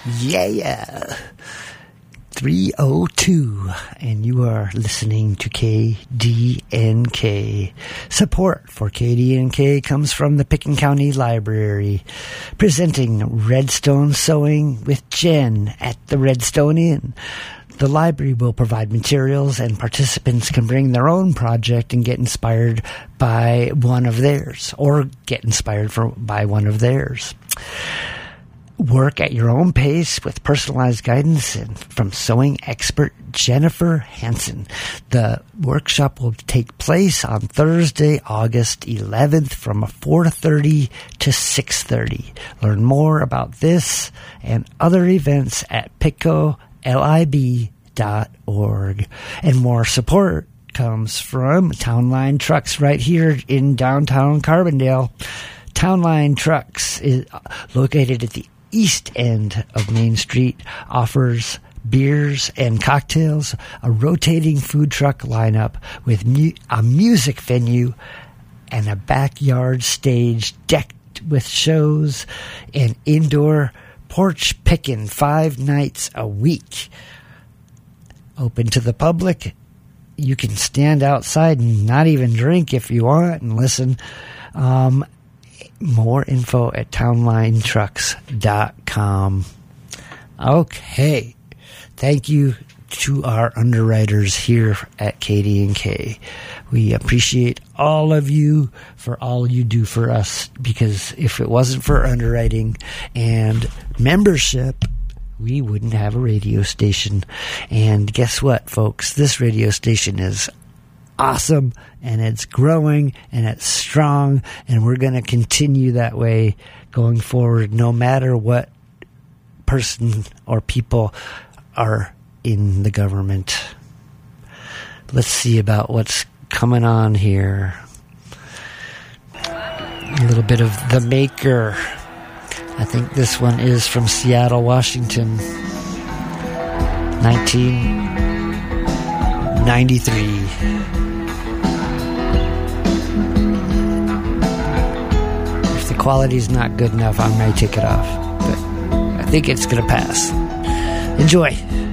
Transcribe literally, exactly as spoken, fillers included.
Yeah. three oh two, and you are listening to K D N K. Support for K D N K comes from the Picken County Library, presenting Redstone Sewing with Jen at the Redstone Inn. The library will provide materials, and participants can bring their own project and get inspired by one of theirs, or get inspired for, by one of theirs. Work at your own pace with personalized guidance and from sewing expert Jennifer Hansen. The workshop will take place on Thursday, August eleventh from four thirty to six thirty. Learn more about this and other events at pico lib dot org. And more support comes from Town Line Trucks right here in downtown Carbondale. Town Line Trucks is located at the east end of Main Street, offers beers and cocktails, a rotating food truck lineup with mu- a music venue and a backyard stage decked with shows and indoor porch picking five nights a week. Open to the public. You can stand outside and not even drink if you want and listen. Um, More info at town line trucks dot com. Okay. Thank you to our underwriters here at K D N K. We appreciate all of you for all you do for us, because if it wasn't for underwriting and membership, we wouldn't have a radio station. And guess what, folks? This radio station is awesome, and it's growing, and it's strong, and we're going to continue that way going forward, no matter what person or people are in the government. Let's see about what's coming on here. A little bit of The Maker. I think this one is from Seattle, Washington, nineteen ninety-three. Quality's not good enough, I may take it off, but I think it's gonna pass. Enjoy.